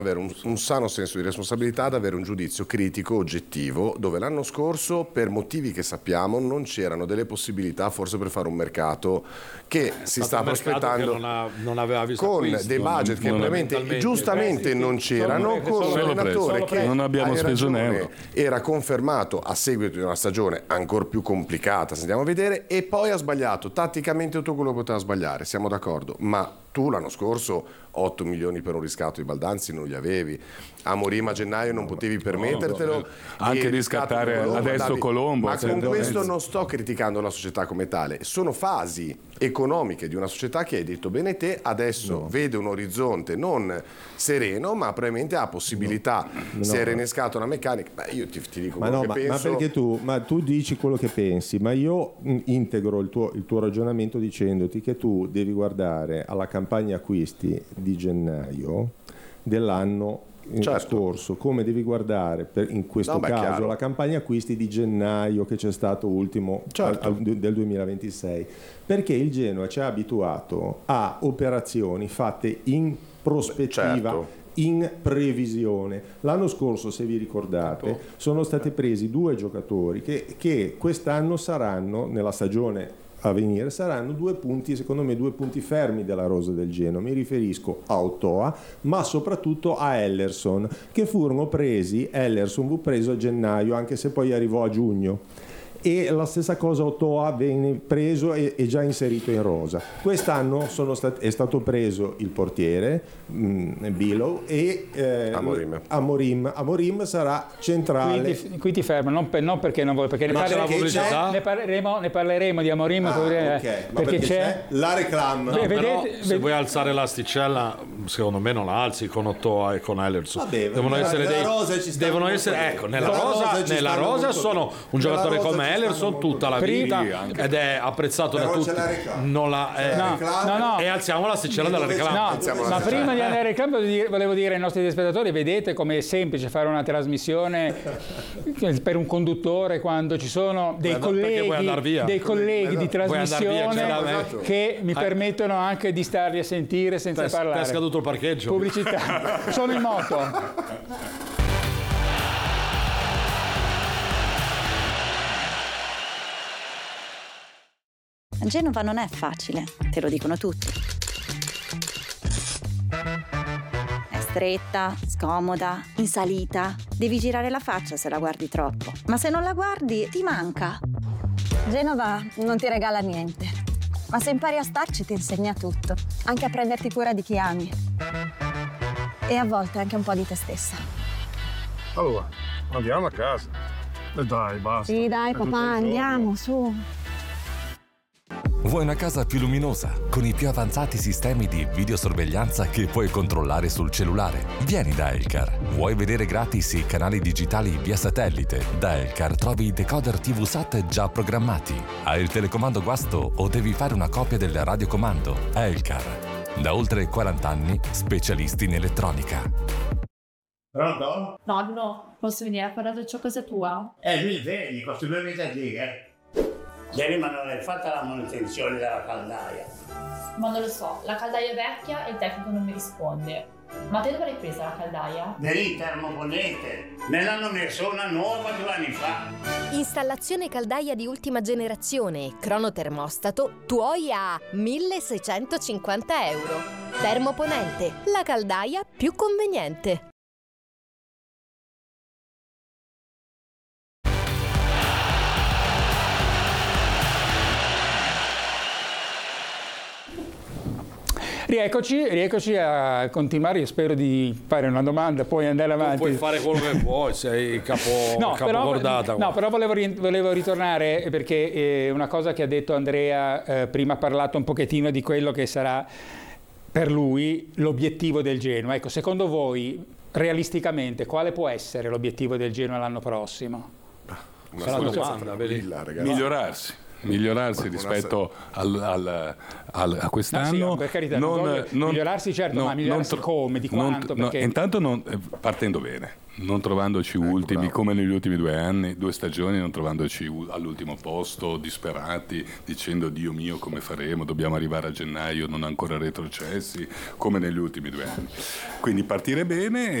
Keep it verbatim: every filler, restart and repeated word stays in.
avere un, un sano senso di responsabilità, ad avere un giudizio critico, oggettivo, dove l'anno scorso, per motivi che sappiamo, non c'erano delle possibilità forse per fare un mercato che eh, si sta prospettando non, ha, non aveva visto con acquisti, dei budget che probabilmente giustamente non c'erano, con un allenatore che non abbiamo speso un euro. Era confermato a seguito di una stagione ancora più complicata, se andiamo a vedere, e poi ha sbagliato tatticamente tutto quello che poteva sbagliare, siamo d'accordo, ma tu l'anno scorso otto milioni per un riscatto di Baldanzi non li avevi, Amorim a gennaio non potevi permettertelo, no, anche riscattare Colombo, adesso davi, Colombo, ma con questo non sto criticando la società come tale, sono fasi economiche di una società che hai detto bene te, adesso no. vede un orizzonte non sereno, ma probabilmente ha possibilità, no. si è rinnescata una meccanica. Beh, io ti, ti dico ma quello no, che ma, penso. Ma perché tu, ma tu dici quello che pensi, ma io integro il tuo, il tuo ragionamento dicendoti che tu devi guardare alla campagna acquisti di gennaio dell'anno certo. scorso, come devi guardare per, in questo no, caso chiaro. la campagna acquisti di gennaio che c'è stato ultimo certo. al, al, del duemilaventisei, perché il Genoa ci ha abituato a operazioni fatte in prospettiva, certo. in previsione. L'anno scorso, se vi ricordate, sono stati presi due giocatori che, che quest'anno saranno, nella stagione a venire, saranno due punti, secondo me due punti fermi della rosa del Genoa. Mi riferisco a Otoa, ma soprattutto a Ellerson, che furono presi, Ellerson fu preso a gennaio, anche se poi arrivò a giugno, e la stessa cosa Otoa venne preso e, e già inserito in rosa. Quest'anno sono stat- è stato preso il portiere mh, Bilo e eh, Amorim. Amorim Amorim sarà centrale. Qui ti, qui ti fermo, non, per, non perché non vuoi, perché ne, parle- pubblicità? ne, parleremo, ne parleremo di Amorim, Ah, perché, okay. perché, perché c'è, c'è la reclam. No, Beh, però, vedete, se ved- vuoi alzare l'asticella, secondo me non la alzi con Ottoa e con Ellerson. Vabbè, devono nella- essere nella dei rosa ci stanno devono molto essere bene. ecco nella Nella rosa, rosa ci nella stanno rosa molto sono bene. un giocatore Nella rosa come ci Ellerson stanno molto tutta la bene. vita Prima- ed è apprezzato Però da c'è tutti. la reclam. Non la eh, No, no, no. e alziamo l'asticella dalla Dove c'è- reclama. No, Iniziamo ma la prima di andare al campo volevo dire, volevo dire ai nostri telespettatori, vedete com'è semplice fare una trasmissione per un conduttore quando ci sono dei Vuoi andare- perché vuoi andare colleghi, via? dei colleghi di Vuoi andare via, trasmissione chiaramente. che mi Eh. permettono anche di starli a sentire senza Ti è- ti parlare. è scaduto il parcheggio. Pubblicità. Sono in moto. Genova non è facile, te lo dicono tutti. È stretta, scomoda, in salita. Devi girare la faccia se la guardi troppo. Ma se non la guardi, ti manca. Genova non ti regala niente, ma se impari a starci ti insegna tutto, anche a prenderti cura di chi ami. E a volte anche un po' di te stessa. Allora, andiamo a casa. E dai, basta. Sì, dai, È tutto papà, il giorno. andiamo, su. Vuoi una casa più luminosa, con i più avanzati sistemi di videosorveglianza che puoi controllare sul cellulare? Vieni da Elcar. Vuoi vedere gratis i canali digitali via satellite? Da Elcar trovi i decoder tivù SAT già programmati. Hai il telecomando guasto o devi fare una copia del radiocomando? Elcar. Da oltre quaranta anni, specialisti in elettronica. Pronto? Nonno, posso venire a parlare ciò casa tua? Eh, mi vedi, questi due mesi lì, eh. Ieri ma non hai fatto la manutenzione della caldaia. Ma non lo so, la caldaia è vecchia e il tecnico non mi risponde. Ma te dove l'hai presa la caldaia? Nel termoponente. Ne hanno messo una nuova due anni fa. Installazione caldaia di ultima generazione e cronotermostato tuoi a milleseicentocinquanta euro. Termoponente, la caldaia più conveniente. Rieccoci, rieccoci a continuare. Io spero di fare una domanda, poi andare avanti. Puoi fare quello che vuoi, sei capo, No, capocordata. però, no, però volevo, ri- volevo ritornare perché eh, una cosa che ha detto Andrea, eh, prima ha parlato un pochettino di quello che sarà per lui l'obiettivo del Genoa. Ecco, secondo voi, realisticamente, quale può essere l'obiettivo del Genoa l'anno prossimo? Una Sarà squadra domanda, tranquilla, ragazzi. Migliorarsi. Migliorarsi rispetto al, al, al, a quest'anno. No, sì, per carità, non voglio- migliorarsi certo, ma migliorarsi come, di quanto, non- no, perché- intanto non, eh, partendo bene. non trovandoci ecco, ultimi bravo. come negli ultimi due anni, due stagioni, non trovandoci u- all'ultimo posto, disperati, dicendo Dio mio come faremo, dobbiamo arrivare a gennaio, non ancora retrocessi, come negli ultimi due anni. Quindi partire bene